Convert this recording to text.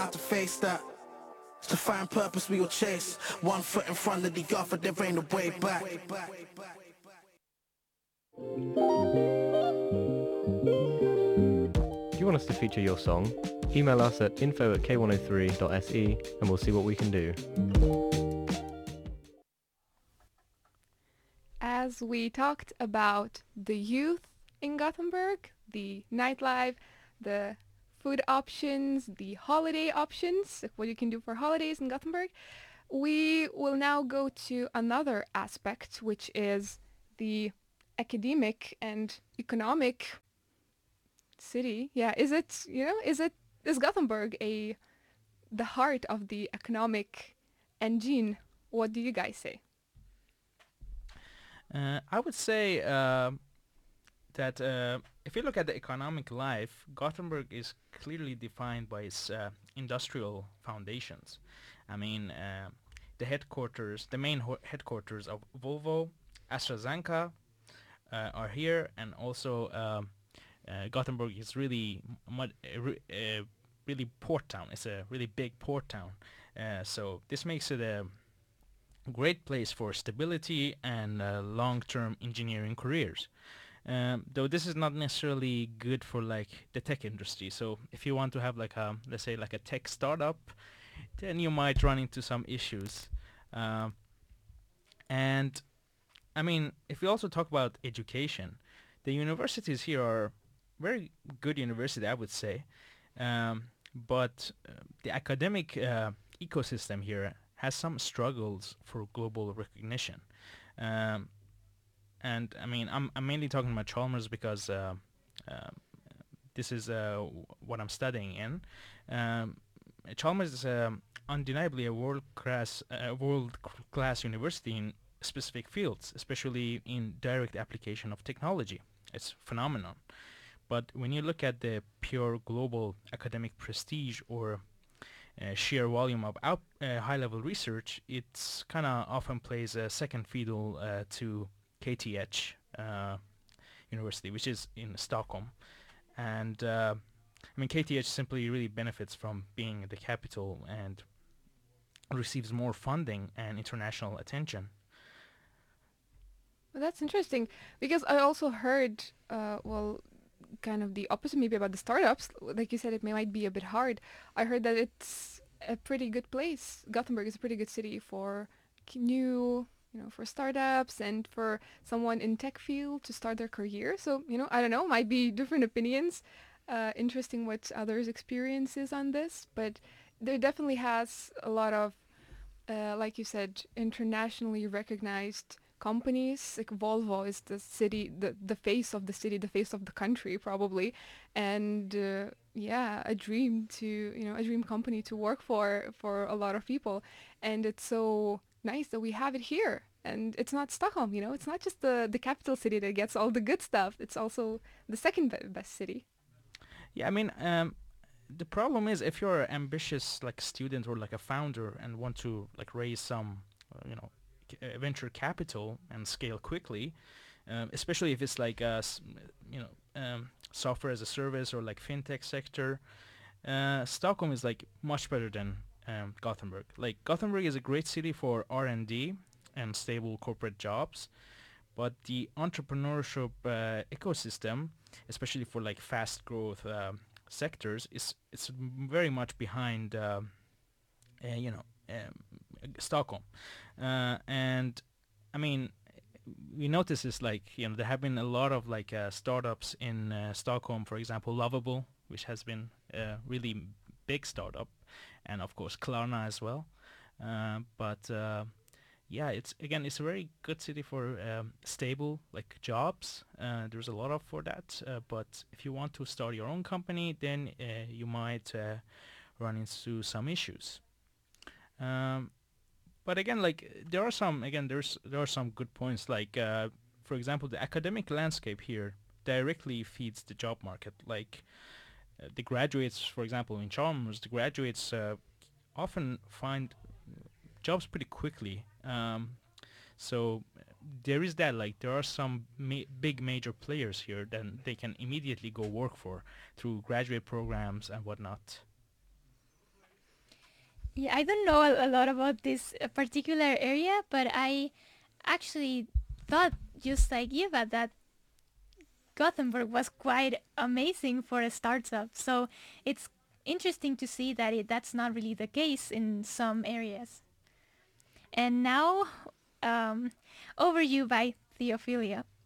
have to face that. It's to find purpose we will chase. One foot in front of the other, there ain't a way back. If you want us to feature your song, email us at info@k103.se and we'll see what we can do. As we talked about the youth in Gothenburg, the nightlife, the food options, the holiday options, like what you can do for holidays in Gothenburg, we will now go to another aspect, which is the academic and economic city. Yeah, is Gothenburg the heart of the economic engine? What do you guys say? I would say that if you look at the economic life, Gothenburg is clearly defined by its industrial foundations. I mean, the main headquarters of Volvo, AstraZeneca are here, and also Gothenburg is really really port town. It's a really big port town, so this makes it a great place for stability and long-term engineering careers. Though this is not necessarily good for like the tech industry. So if you want to have like a, let's say like a tech startup, then you might run into some issues. And I mean, if we also talk about education, the universities here are very good university, I would say. But the academic ecosystem here has some struggles for global recognition. And I mean, I'm mainly talking about Chalmers because this is what I'm studying in. Chalmers is undeniably a world-class university in specific fields, especially in direct application of technology. It's phenomenal. But when you look at the pure global academic prestige or sheer volume of high-level research, it's kind of often plays a second fiddle to KTH University, which is in Stockholm. And I mean, KTH simply really benefits from being the capital and receives more funding and international attention. Well, that's interesting because I also heard, kind of the opposite maybe about the startups. Like you said, it might be a bit hard. I heard that it's a pretty good place. Gothenburg is a pretty good city for for startups and for someone in tech field to start their career. So, I don't know, might be different opinions. Interesting what others' experiences on this, but there definitely has a lot of, like you said, internationally recognized companies. Like Volvo is the face of the city, the face of the country probably, and a dream a dream company to work for a lot of people, and it's so nice that we have it here. And it's not Stockholm, it's not just the capital city that gets all the good stuff. It's also the second best city. Yeah, I mean, the problem is if you're an ambitious like student or like a founder and want to like raise some, venture capital and scale quickly, especially if it's like software as a service or like fintech sector, Stockholm is like much better than Gothenburg. Like Gothenburg is a great city for R&D and stable corporate jobs, but the entrepreneurship ecosystem, especially for like fast growth sectors, it's very much behind Stockholm. And I mean, we notice this like there have been a lot of like startups in Stockholm. For example, Lovable, which has been a really big startup, and of course Klarna as well. But it's a very good city for stable like jobs. There's a lot of for that. But if you want to start your own company, then you might run into some issues. But again, like there are some good points. Like for example, the academic landscape here directly feeds the job market. Like the graduates, for example, in Chalmers, the graduates often find jobs pretty quickly. So there is that. Like there are some big major players here that they can immediately go work for through graduate programs and whatnot. Yeah, I don't know a lot about this particular area, but I actually thought, just like Eva, that Gothenburg was quite amazing for a startup. So it's interesting to see that that's not really the case in some areas. And now, over you by Theophilia.